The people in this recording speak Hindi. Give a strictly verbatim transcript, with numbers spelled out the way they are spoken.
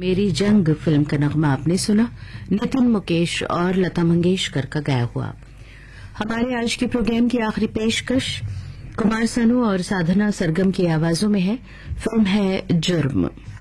मेरी जंग फिल्म का नगमा आपने सुना, नितिन मुकेश और लता मंगेशकर का गाया हुआ। हमारे आज के प्रोग्राम की आखिरी पेशकश कुमार सानू और साधना सरगम की आवाजों में है। फिल्म है जुर्म।